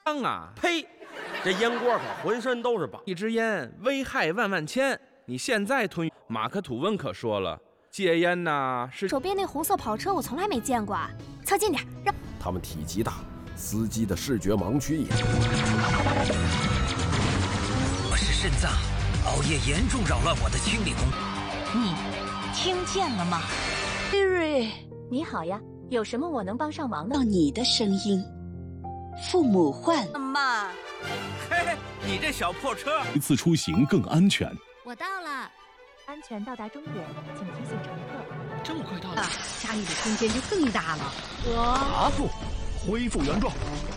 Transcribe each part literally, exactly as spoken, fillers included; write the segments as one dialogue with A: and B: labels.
A: 啊！
B: 呸！这烟锅可浑身都是宝，
A: 一支烟危害万万千。你现在吞，马克吐温可说了，戒烟呐是。
C: 手边那红色跑车我从来没见过啊！靠近点，让。
D: 他们体积大，司机的视觉盲区也。
E: 我是肾脏，熬夜严重扰乱我的清理功能。
F: 你听见了吗
C: Siri，
F: 你好呀，有什么我能帮上忙的？
G: 到你的声音。父母唤。
C: 妈。
A: 嘿嘿，你这小破车，
H: 一次出行更安全。
C: 我到了，
F: 安全到达终点，请提醒乘客。
E: 这么快到了，
F: 家里的空间就更大了。
C: 我
H: 爬速，恢复原状，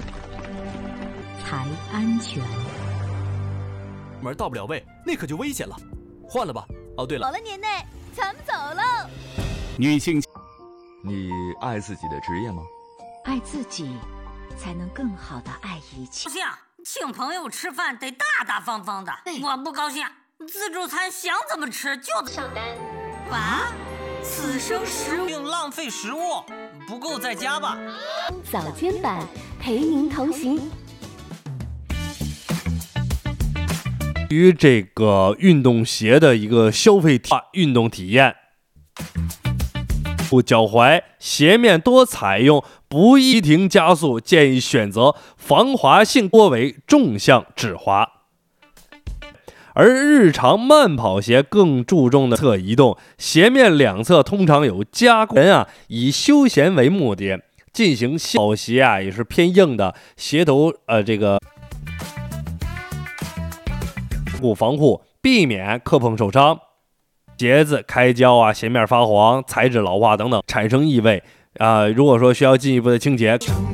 F: 才安全。
I: 门到不了位，那可就危险了。换了吧。哦，对了，
C: 好了，年内，咱们走喽。
H: 女性，
J: 你爱自己的职业吗？
F: 爱自己，才能更好的爱一切。
K: 高兴，请朋友吃饭得大大方方的。我不高兴，自助餐想怎么吃就
L: 上单。
K: 啊，此生食物
E: 并浪费食物，不够再加吧。
C: 早间版陪您同行。
M: 于这个运动鞋的一个消费体运动体验，脚踝鞋面多采用不一停加速，建议选择防滑性多为纵向止滑。而日常慢跑鞋更注重的侧移动，鞋面两侧通常有加工人啊，以休闲为目的进行跑鞋啊，也是偏硬的鞋头呃这个。防护，避免磕碰受伤，鞋子开胶啊，鞋面发黄，材质老化等等，产生异味啊、呃。如果说需要进一步的清洁。